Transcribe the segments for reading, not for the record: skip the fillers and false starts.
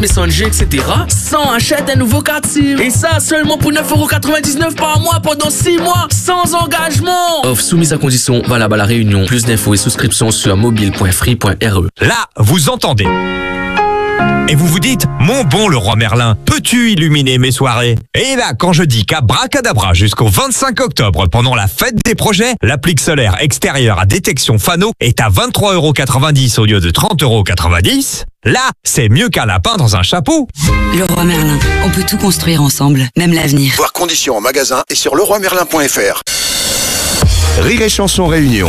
Messenger, etc. sans achète un nouveau carte SIM. Et ça seulement pour 9,99€ par mois pendant 6 mois, sans engagement. Offre soumise à condition, valable à La Réunion. Plus d'infos et souscriptions sur mobile.free.re. Là, vous entendez. Et vous vous dites, mon bon Leroy Merlin, peux-tu illuminer mes soirées? Et là, quand je dis qu'abracadabra jusqu'au 25 octobre, pendant la fête des projets, l'applique solaire extérieure à détection Fano est à 23,90€ au lieu de 30,90€. Là, c'est mieux qu'un lapin dans un chapeau. Leroy Merlin, on peut tout construire ensemble, même l'avenir. Voir conditions en magasin et sur leroymerlin.fr. Rire et Chanson Réunion.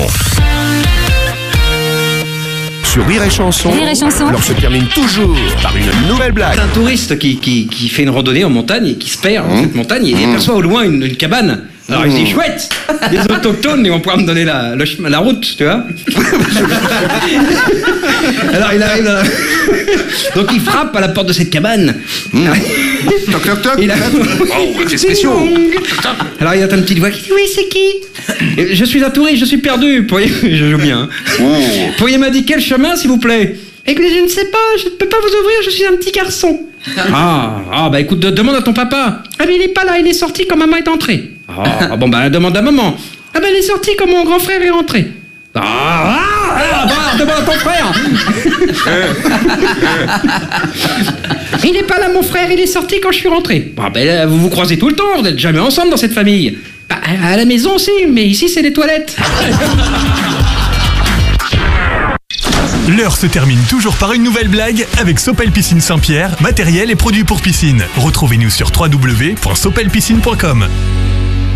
Sur Rire et Chanson, alors se termine toujours par une nouvelle blague. Un touriste qui fait une randonnée en montagne et qui se perd dans cette montagne et aperçoit au loin une cabane. Alors il se dit chouette, des autochtones, ils vont pouvoir me donner la route, tu vois. Alors il arrive donc il frappe à la porte de cette cabane. Toc toc toc. C'est spécial. Alors il y a une petite voix qui dit oui, c'est qui? Je suis un touriste, je suis perdu. Je joue bien. Pourriez m'indiquer le chemin s'il vous plaît? Écoutez, je ne sais pas, je ne peux pas vous ouvrir, je suis un petit garçon. Bah écoute, demande à ton papa. Ah mais il est pas là, il est sorti quand maman est entrée. Bon bah demande à maman. Ah bah il est sorti quand mon grand frère est rentré. Demande à ton frère. Il n'est pas là mon frère, il est sorti quand je suis rentré. Là, vous vous croisez tout le temps, vous n'êtes jamais ensemble dans cette famille. À la maison aussi, mais ici c'est les toilettes. L'heure se termine toujours par une nouvelle blague avec Sopel Piscine Saint-Pierre, matériel et produits pour piscine. Retrouvez-nous sur www.sopelpiscine.com.